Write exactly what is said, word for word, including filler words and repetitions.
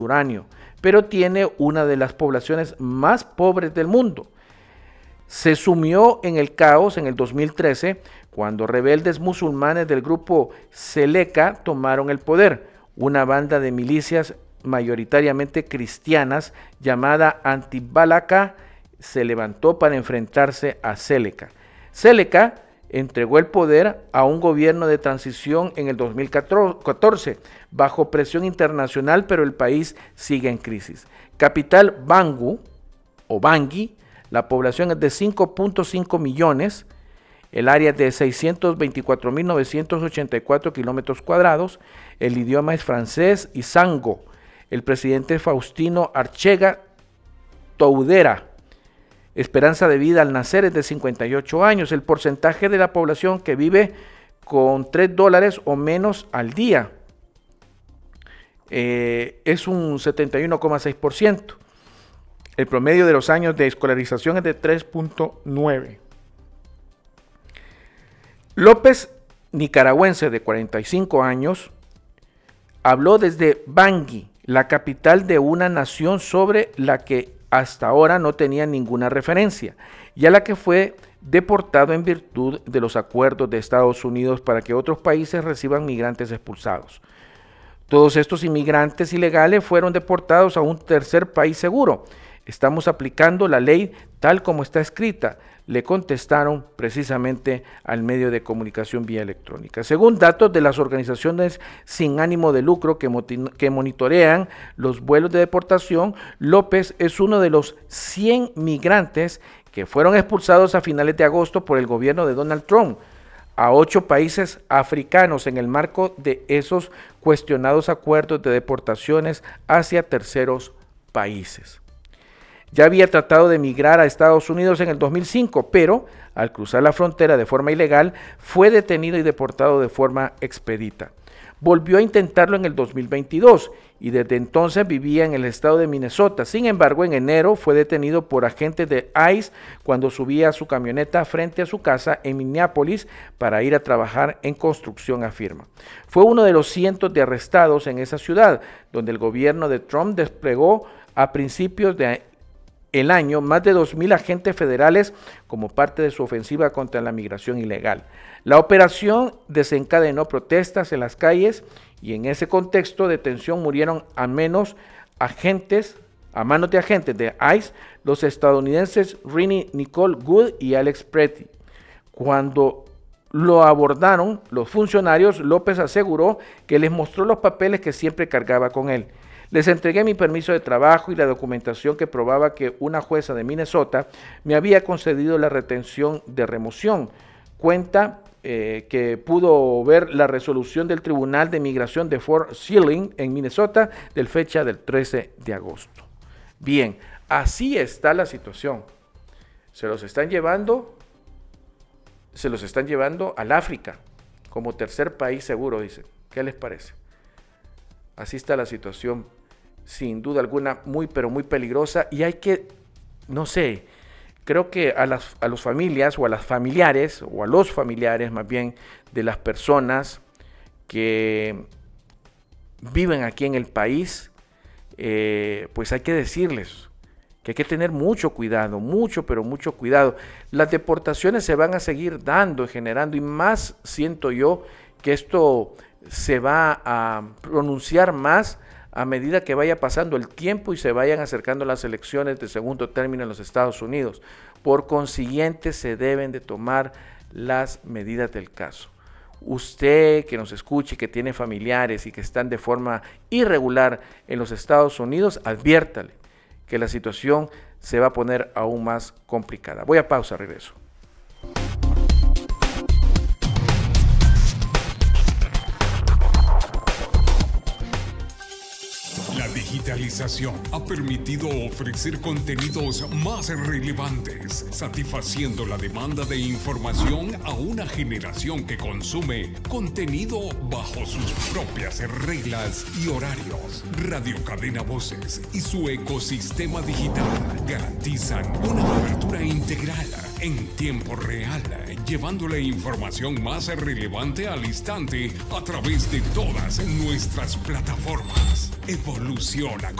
uranio, pero tiene una de las poblaciones más pobres del mundo. Se sumió en el caos en el dos mil trece cuando rebeldes musulmanes del grupo Seleka tomaron el poder, una banda de milicias mayoritariamente cristianas llamada Antibalaka se levantó para enfrentarse a Seleka. Seleka entregó el poder a un gobierno de transición en el dos mil catorce, bajo presión internacional, pero el país sigue en crisis. Capital Bangui, o Bangui, la población es de cinco punto cinco millones, el área es de seiscientos veinticuatro mil novecientos ochenta y cuatro kilómetros cuadrados, el idioma es francés y sango. El presidente Faustino Archega Toudera. Esperanza de vida al nacer es de cincuenta y ocho años. El porcentaje de la población que vive con tres dólares o menos al día eh, es un setenta y uno coma seis por ciento. El promedio de los años de escolarización es de tres punto nueve. López, nicaragüense de cuarenta y cinco años, habló desde Bangui, la capital de una nación sobre la que hasta ahora no tenía ninguna referencia, y a la que fue deportado en virtud de los acuerdos de Estados Unidos para que otros países reciban migrantes expulsados. Todos estos inmigrantes ilegales fueron deportados a un tercer país seguro. Estamos aplicando la ley tal como está escrita, le contestaron precisamente al medio de comunicación vía electrónica. Según datos de las organizaciones sin ánimo de lucro que, que monitorean los vuelos de deportación, López es uno de los cien migrantes que fueron expulsados a finales de agosto por el gobierno de Donald Trump a ocho países africanos en el marco de esos cuestionados acuerdos de deportaciones hacia terceros países. Ya había tratado de emigrar a Estados Unidos en el dos mil cinco, pero al cruzar la frontera de forma ilegal fue detenido y deportado de forma expedita. Volvió a intentarlo en el dos mil veintidós y desde entonces vivía en el estado de Minnesota. Sin embargo, en enero fue detenido por agentes de ICE cuando subía a su camioneta frente a su casa en Minneapolis para ir a trabajar en construcción, afirma. Fue uno de los cientos de arrestados en esa ciudad, donde el gobierno de Trump desplegó a principios de el año más de dos mil agentes federales como parte de su ofensiva contra la migración ilegal. La operación desencadenó protestas en las calles y en ese contexto de tensión murieron a menos agentes, a manos de agentes de ICE, los estadounidenses Rini Nicole Good y Alex Pretty. Cuando lo abordaron los funcionarios, López aseguró que les mostró los papeles que siempre cargaba con él. Les entregué mi permiso de trabajo y la documentación que probaba que una jueza de Minnesota me había concedido la retención de remoción. Cuenta eh, que pudo ver la resolución del Tribunal de Migración de Fort Snelling en Minnesota del fecha del trece de agosto. Bien, así está la situación. Se los están llevando, se los están llevando al África como tercer país seguro, dicen. ¿Qué les parece? Así está la situación, sin duda alguna, muy pero muy peligrosa, y hay que, no sé, creo que a las a las familias o a las familiares, o a los familiares más bien, de las personas que viven aquí en el país, eh, pues hay que decirles que hay que tener mucho cuidado, mucho pero mucho cuidado. Las deportaciones se van a seguir dando y generando, y más siento yo que esto se va a pronunciar más a medida que vaya pasando el tiempo y se vayan acercando las elecciones de segundo término en los Estados Unidos. Por consiguiente, se deben de tomar las medidas del caso. Usted que nos escuche, que tiene familiares y que están de forma irregular en los Estados Unidos, adviértale que la situación se va a poner aún más complicada. Voy a pausa, regreso. La digitalización ha permitido ofrecer contenidos más relevantes, satisfaciendo la demanda de información a una generación que consume contenido bajo sus propias reglas y horarios. Radio Cadena Voces y su ecosistema digital garantizan una cobertura integral en tiempo real, llevando la información más relevante al instante a través de todas nuestras plataformas. Evoluciona